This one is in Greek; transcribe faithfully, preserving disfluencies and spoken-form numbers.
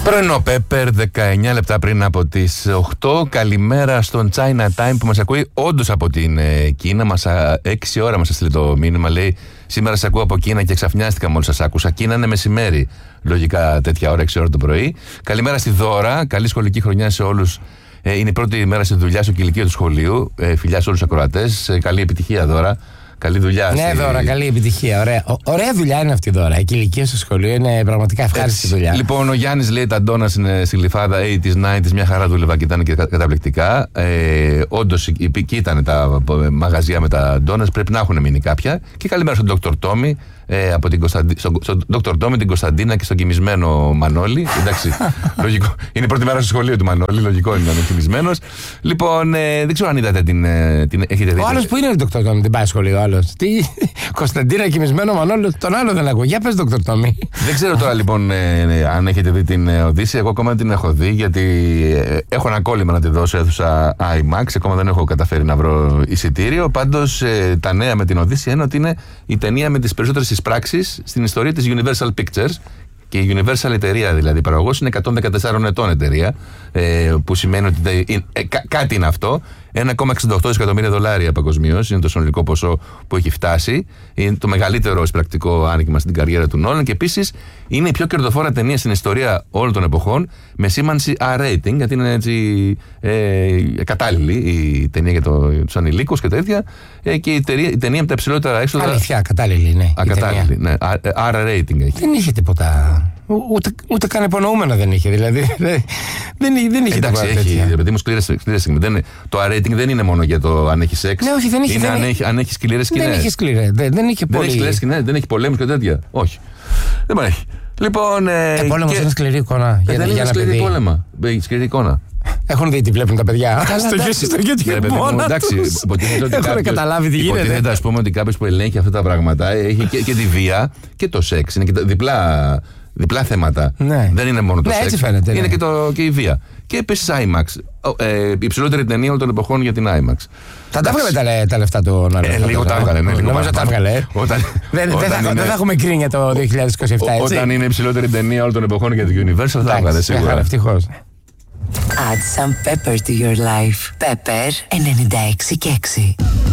Πρωινό Πέπερ, δεκαεννιά λεπτά πριν από τις οκτώ. Καλημέρα στον China Time που μας ακούει όντως από την ε, Κίνα. Μας, α, έξι ώρα μας έστειλε το μήνυμα. Λέει: σήμερα σας ακούω από Κίνα και ξαφνιάστηκα μόλις σας άκουσα. Κίνα είναι μεσημέρι. Λογικά τέτοια ώρα, έξι ώρα το πρωί. Καλημέρα στη Δώρα. Καλή σχολική χρονιά σε όλους. Ε, είναι η πρώτη μέρα στη δουλειά στο κηλικείο του σχολείου. Ε, φιλιά σε όλους τους ακροατές. Ε, καλή επιτυχία, Δώρα. Καλή δουλειά. Ναι, στη... Δώρα, καλή επιτυχία. Ωραία. Ο, ωραία δουλειά είναι αυτή τώρα. Η κηλικία στο σχολείο είναι πραγματικά ευχάριστη δουλειά. Λοιπόν, ο Γιάννης λέει: τα ντόνα είναι στη Γλυφάδα ογδόντα, ενενήντα, μια χαρά δούλευα και ήταν και καταπληκτικά. Ε, όντως, εκεί ήταν τα μαγαζιά με τα ντόνας. Πρέπει να έχουν μείνει κάποια. Και καλημέρα στον Δόκτωρ Τόμι. Ε, από την Κωνσταντι... στον, στον Δόκτωρ Τόμι, την Κωνσταντίνα και στον κοιμισμένο Μανώλη. Εντάξει, λογικό. Είναι η πρώτη μέρα στο σχολείο του Μανώλη, λογικό είναι να είναι κοιμισμένος. Λοιπόν, ε, δεν ξέρω αν είδατε την. την έχετε δει. Ο άλλος που είναι ο Δόκτωρ Τόμι, δεν πάει σχολείο, ο άλλος. Τι, Κωνσταντίνα, κοιμισμένο Μανώλη, τον άλλο δεν ακούω. Για πες, Δόκτωρ Τόμι. Δεν ξέρω τώρα λοιπόν ε, αν έχετε δει την ε, Οδύσσεια. Εγώ ακόμα δεν την έχω δει, γιατί ε, έχω ένα κόλλημα να τη δώσω αίθουσα IMAX. Ακόμα δεν έχω καταφέρει να βρω εισιτήριο. Πάντως ε, τα νέα με την Οδύσσεια είναι ότι είναι η ταινία με τις περισσότερες εισπράξεις στην ιστορία της Universal Pictures. Και η Universal εταιρεία, δηλαδή, παραγωγός, είναι εκατόν δεκατέσσερα ετών εταιρεία, ε, που σημαίνει ότι ε, ε, κά, κάτι είναι αυτό. ένα κόμμα εξήντα οκτώ δισεκατομμύρια δολάρια παγκοσμίως είναι το συνολικό ποσό που έχει φτάσει. Είναι το μεγαλύτερο εισπρακτικό άνοιγμα στην καριέρα του Νόλαν και επίσης είναι η πιο κερδοφόρα ταινία στην ιστορία όλων των εποχών με σήμανση R-rating, γιατί είναι έτσι ε, κατάλληλη η ταινία για το, τους ανηλίκους και τέτοια. Ε, και η ταινία, η ταινία με τα υψηλότερα έξοδα. Αλήθεια, κατάλληλη, ναι. Ακατάλληλη, ναι. R-rating έχει. Δεν είχε τίποτα. Ούτε, ούτε καν υπονοούμενα δεν είχε. Δηλαδή δεν, δεν είχε τίποτα. Εντάξει, έχει. Παιδί μου, σκληρές σκηνές. Το R-rating δεν είναι μόνο για το αν έχει σεξ. Ναι, όχι, δεν είχε. Είναι δεν αν, έχει, αν έχει σκληρές σκηνές. Δεν είχε σκληρές. Δεν, δεν είχε, δεν έχει σκληρές σκηνές, δεν έχει πολέμους και τέτοια. Όχι. Δεν μπορεί. Λοιπόν. Ε, ε, πόλεμος και... είναι σκληρή εικόνα. Ε, δεν είναι σκληρή πόλεμα. Σκληρή εικόνα. Έχουν δει τι βλέπουν τα παιδιά. Στο YouTube μόνο. Εντάξει, έχουν καταλάβει τι γίνεται. Υποτίθεται, ας πούμε, ότι κάποιος που ελέγχει αυτά τα πράγματα έχει και, και τη βία και το σεξ. Είναι και διπλά, διπλά θέματα. Ναι. Δεν είναι μόνο το ναι, σεξ. Έτσι φαίνεται, είναι ναι. και, το, και η βία. Και επίσης IMAX. Ε, η υψηλότερη ταινία όλων των εποχών για την IMAX. Θα τα έβγαλε τα, τα λεφτά του Νόλαν. Ε, λίγο τα έβγαλε. Ναι, νομίζω τα έβγαλε. Δεν θα έχουμε κρίνια το δύο χιλιάδες είκοσι επτά. Έτσι. Όταν είναι η υψηλότερη ταινία όλων των εποχών για την Universal, θα έβγαλε σίγουρα. Ευτυχώς. Add some pepper to your life. Pepper ενενήντα έξι και έξι.